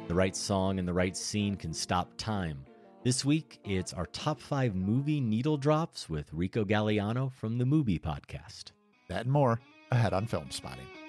The right song and the right scene can stop time. This week, it's our top 5 movie needle drops with Rico Galliano from the Movie Podcast. That and more ahead on Film Spotting.